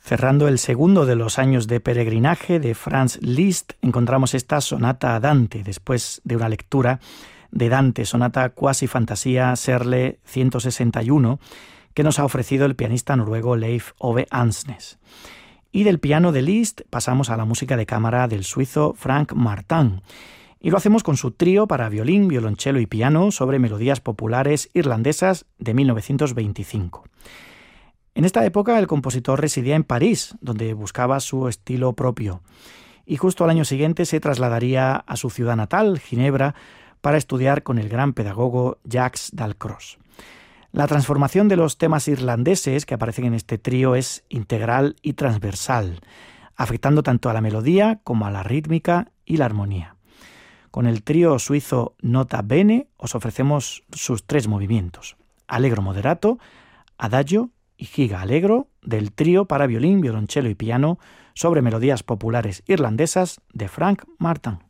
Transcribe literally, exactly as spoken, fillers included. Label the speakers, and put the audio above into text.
Speaker 1: Cerrando el segundo de los años de peregrinaje de Franz Liszt, encontramos esta sonata a Dante, después de una lectura de Dante, sonata Quasi Fantasía Serle ciento sesenta y uno, que nos ha ofrecido el pianista noruego Leif Ove Andsnes. Y del piano de Liszt pasamos a la música de cámara del suizo Frank Martin, y lo hacemos con su trío para violín, violonchelo y piano sobre melodías populares irlandesas de mil novecientos veinticinco. En esta época el compositor residía en París, donde buscaba su estilo propio, y justo al año siguiente se trasladaría a su ciudad natal, Ginebra, para estudiar con el gran pedagogo Jacques Dalcroze. La transformación de los temas irlandeses que aparecen en este trío es integral y transversal, afectando tanto a la melodía como a la rítmica y la armonía. Con el trío suizo Nota Bene os ofrecemos sus tres movimientos: Allegro moderato, Adagio y Giga Allegro, del trío para violín, violonchelo y piano sobre melodías populares irlandesas de Frank Martin.